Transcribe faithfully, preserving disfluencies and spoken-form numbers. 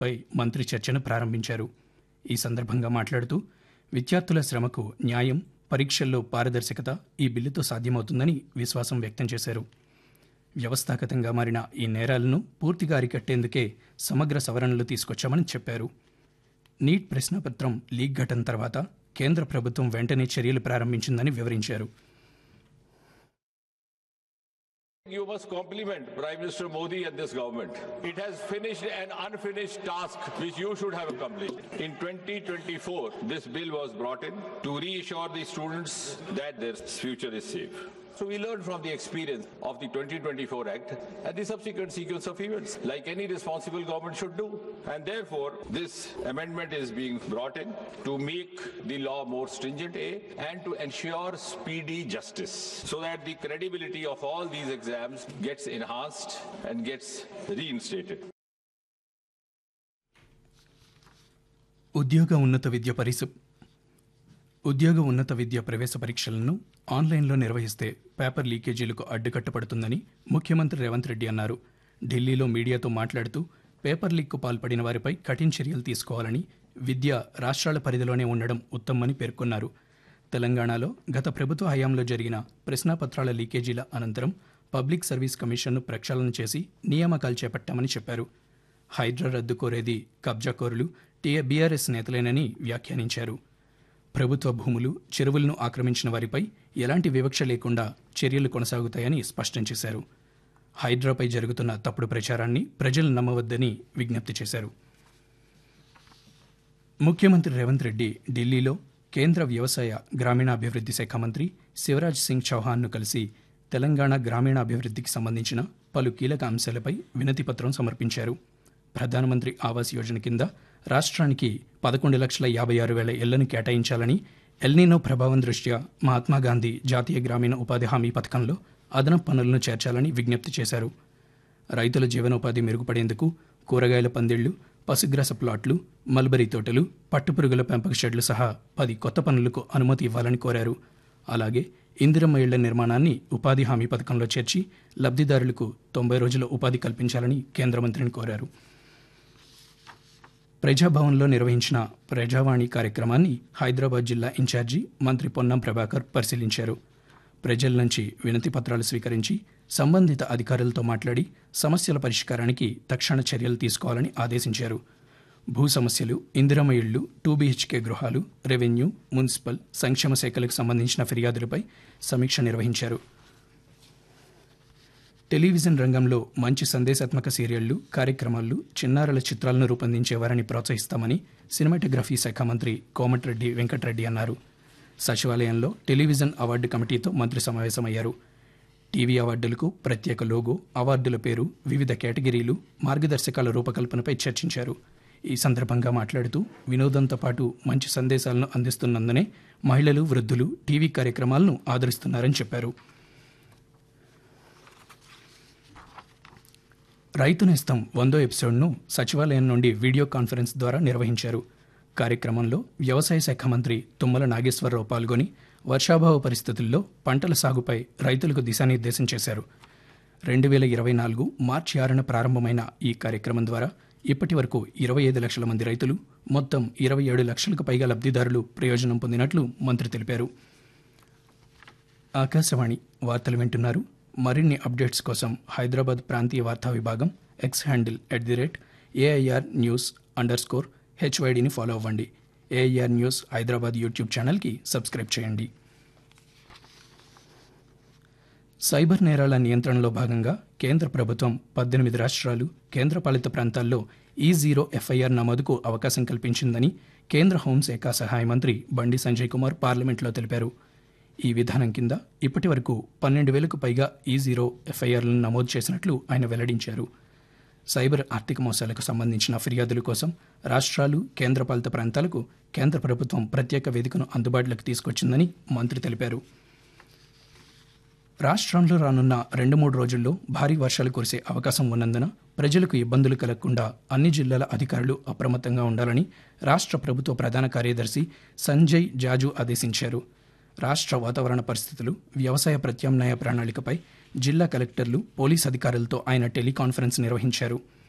పై మంత్రి చర్చను ప్రారంభించారు. ఈ సందర్భంగా మాట్లాడుతూ విద్యార్థుల శ్రమకు న్యాయం, పరీక్షల్లో పారదర్శకత ఈ బిల్లుతో సాధ్యమవుతుందని విశ్వాసం వ్యక్తం చేశారు. వ్యవస్థాగతంగా మారిన ఈ నేరాలను పూర్తిగా అరికట్టేందుకే సమగ్ర సవరణలు తీసుకొచ్చామని చెప్పారు. నీట్ ప్రశ్నపత్రం లీక్ ఘటన తర్వాత కేంద్ర ప్రభుత్వం వెంటనే చర్యలు ప్రారంభించిందని వివరించారు. You must compliment Prime Minister Modi and this government. It has finished an unfinished task which you should have accomplished. In twenty twenty-four, this bill was brought in to reassure the students that their future is safe. So we learned from the experience of the twenty twenty-four Act and the subsequent sequence of events, like any responsible government should do. And therefore, this amendment is being brought in to make the law more stringent, A, and to ensure speedy justice, so that the credibility of all these exams gets enhanced and gets reinstated. ఉద్యోగ ఉన్నత విద్య పరిస ఉద్యోగ ఉన్నత విద్య ప్రవేశ పరీక్షలను ఆన్లైన్లో నిర్వహిస్తే paper లీకేజీలకు అడ్డుకట్టపడుతుందని ముఖ్యమంత్రి రేవంత్ రెడ్డి అన్నారు. ఢిల్లీలో మీడియాతో మాట్లాడుతూ పేపర్ లీక్కు పాల్పడిన వారిపై కఠిన చర్యలు తీసుకోవాలని, విద్య రాష్ట్రాల పరిధిలోనే ఉండడం ఉత్తమని పేర్కొన్నారు. తెలంగాణలో గత ప్రభుత్వ హయాంలో జరిగిన ప్రశ్నాపత్రాల లీకేజీల అనంతరం పబ్లిక్ సర్వీస్ కమిషన్ను ప్రక్షాళన చేసి నియామకాలు చేపట్టామని చెప్పారు. హైడ్రా రద్దు కోరేది కబ్జాకోరులు, టీఏ బీఆర్ఎస్ నేతలేనని వ్యాఖ్యానించారు. ప్రభుత్వ భూములు, చెరువులను ఆక్రమించిన వారిపై ఎలాంటి వివక్ష లేకుండా చర్యలు కొనసాగుతాయని స్పష్టం చేశారు. హైడ్రాపై జరుగుతున్న తప్పుడు ప్రచారాన్ని ప్రజలు నమ్మవద్దని విజ్ఞప్తి చేశారు. ముఖ్యమంత్రి రేవంత్ రెడ్డి ఢిల్లీలో కేంద్ర వ్యవసాయ గ్రామీణాభివృద్ధి శాఖ మంత్రి శివరాజ్ సింగ్ చౌహాన్ను కలిసి తెలంగాణ గ్రామీణాభివృద్ధికి సంబంధించిన పలు కీలక అంశాలపై వినతిపత్రం సమర్పించారు. ప్రధానమంత్రి ఆవాస్ యోజన కింద రాష్ట్రానికి పదకొండు లక్షల యాభై ఆరు వేల ఇళ్లను కేటాయించాలని, ఎల్నినో ప్రభావం దృష్ట్యా మహాత్మాగాంధీ జాతీయ గ్రామీణ ఉపాధి హామీ పథకంలో అదనపు పనులను చేర్చాలని విజ్ఞప్తి చేశారు. రైతుల జీవనోపాధి మెరుగుపడేందుకు కూరగాయల పందిళ్లు, పశుగ్రాస ప్లాట్లు, మల్బరీ తోటలు, పట్టుపురుగుల పెంపక షెడ్లు సహా పది కొత్త పనులకు అనుమతి ఇవ్వాలని కోరారు. అలాగే ఇందిరమ్మ ఇళ్ల నిర్మాణాన్ని ఉపాధి హామీ పథకంలో చేర్చి లబ్ధిదారులకు తొంభై రోజుల ఉపాధి కల్పించాలని కేంద్ర మంత్రిని కోరారు. ప్రజాభవన్లో నిర్వహించిన ప్రజావాణి కార్యక్రమాన్ని హైదరాబాద్ జిల్లా ఇన్ఛార్జి మంత్రి పొన్నం ప్రభాకర్ పరిశీలించారు. ప్రజల నుంచి వినతి పత్రాలు స్వీకరించి సంబంధిత అధికారులతో మాట్లాడి సమస్యల పరిష్కారానికి తక్షణ చర్యలు తీసుకోవాలని ఆదేశించారు. భూ సమస్యలు, ఇందిరమ్మ ఇళ్లు, టూ బీహెచ్కే గృహాలు, రెవెన్యూ, మున్సిపల్, సంక్షేమ శాఖలకు సంబంధించిన ఫిర్యాదులపై సమీక్ష నిర్వహించారు. టెలివిజన్ రంగంలో మంచి సందేశాత్మక సీరియళ్లు, కార్యక్రమాలు, చిన్నారుల చిత్రాలను రూపొందించేవారిని ప్రోత్సహిస్తామని సినిమాటోగ్రఫీ శాఖ మంత్రి కోమటిరెడ్డి వెంకటరెడ్డి అన్నారు. సచివాలయంలో టెలివిజన్ అవార్డు కమిటీతో మంత్రి సమావేశమయ్యారు. టీవీ అవార్డులకు ప్రత్యేక లోగో, అవార్డుల పేరు, వివిధ కేటగిరీలు, మార్గదర్శకాల రూపకల్పనపై చర్చించారు. ఈ సందర్భంగా మాట్లాడుతూ వినోదంతో పాటు మంచి సందేశాలను అందిస్తున్నందునే మహిళలు, వృద్ధులు టీవీ కార్యక్రమాలను ఆదరిస్తున్నారని చెప్పారు. రైతు నేస్తం వందో ఎపిసోడ్ను సచివాలయం నుండి వీడియో కాన్ఫరెన్స్ ద్వారా నిర్వహించారు. కార్యక్రమంలో వ్యవసాయ శాఖ మంత్రి తుమ్మల నాగేశ్వరరావు పాల్గొని వర్షాభావ పరిస్థితుల్లో పంటల సాగుపై రైతులకు దిశానిర్దేశం చేశారు. రెండు వేల ఇరవై నాలుగు మార్చి ఆరున ప్రారంభమైన ఈ కార్యక్రమం ద్వారా ఇప్పటి వరకు ఇరవై ఐదు లక్షల మంది రైతులు, మొత్తం ఇరవై ఏడు లక్షలకు పైగా లబ్ధిదారులు ప్రయోజనం పొందినట్లు మంత్రి తెలిపారు. ఆకాశవాణి వార్తలు వింటున్నారు. మరిన్ని అప్డేట్స్ కోసం హైదరాబాద్ ప్రాంతీయ వార్తా విభాగం X handle at the rate AIR news under score హెచ్వైడిని follow అవ్వండి. ఏఐఆర్ న్యూస్ హైదరాబాద్ యూట్యూబ్ ఛానల్కి సబ్స్క్రైబ్ చేయండి. సైబర్ నేరాల నియంత్రణలో భాగంగా కేంద్ర ప్రభుత్వం పద్దెనిమిది రాష్ట్రాలు, కేంద్రపాలిత ప్రాంతాల్లో ఈ జీరో ఎఫ్ఐఆర్ నమోదుకు అవకాశం కల్పించిందని కేంద్ర హోంశాఖ సహాయ మంత్రి బండి సంజయ్ కుమార్ పార్లమెంట్లో తెలిపారు. ఈ విధానం కింద ఇప్పటి వరకు పన్నెండు వేలకు పైగా ఈ జీరో ఎఫ్ఐఆర్లను నమోదు చేసినట్లు ఆయన వెల్లడించారు. సైబర్ ఆర్థిక మోసాలకు సంబంధించిన ఫిర్యాదుల కోసం రాష్ట్రాలు, కేంద్రపాలిత ప్రాంతాలకు కేంద్ర ప్రభుత్వం ప్రత్యేక వేదికను అందుబాటులోకి తీసుకొచ్చిందని మంత్రి తెలిపారు. రాష్ట్రంలో రానున్న రెండు మూడు రోజుల్లో భారీ వర్షాలు కురిసే అవకాశం ఉన్నందున ప్రజలకు ఇబ్బందులు కలగకుండా అన్ని జిల్లాల అధికారులు అప్రమత్తంగా ఉండాలని రాష్ట్ర ప్రభుత్వ ప్రధాన కార్యదర్శి సంజయ్ జాజు ఆదేశించారు. రాష్ట్ర వాతావరణ పరిస్థితులు, వ్యవసాయ ప్రత్యామ్నాయ ప్రణాళికపై జిల్లా కలెక్టర్లు, పోలీస్ అధికారులతో ఆయన టెలికాన్ఫరెన్స్ నిర్వహించారు.